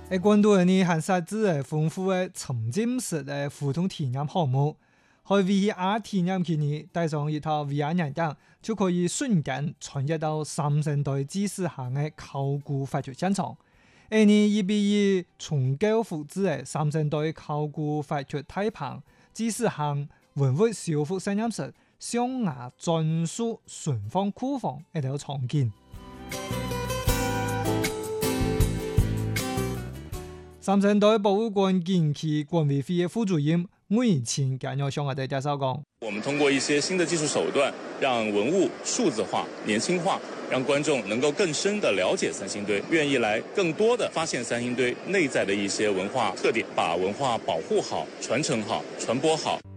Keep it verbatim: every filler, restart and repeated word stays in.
喺廣東呢係設置嘅豐富嘅沉浸式嘅互動體驗項目，喺 V R 體驗期呢帶上一套 V R 眼鏡，就可以瞬間穿越到三星堆祭祀行嘅考古發掘現場。而呢亦比以重構複製嘅三星堆考古發掘大棚祭祀行文物修復實驗室象牙專屬存放庫房一條場景。三星堆博物館近期管委會副主任魏清今日向我哋介紹講， 我們通過一些新的技術手段，讓文物數字化、年輕化，讓觀眾能夠更深地了解三星堆，願意來更多地發現三星堆內在的一些文化特點，把文化保護好、傳承好、傳播好。